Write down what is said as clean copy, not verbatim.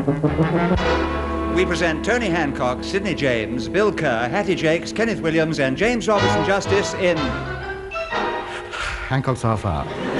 We present Tony Hancock, Sidney James, Bill Kerr, Hattie Jakes, Kenneth Williams, and James Robertson Justice in Hancock's Half Hour.